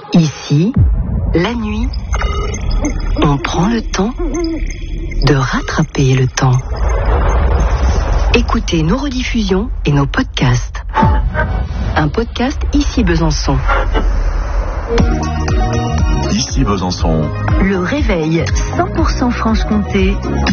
Ici, la nuit, on prend le temps de rattraper le temps. Écoutez nos rediffusions et nos podcasts. Un podcast Ici Besançon. Ici Besançon. Le réveil 100% Franche-Comté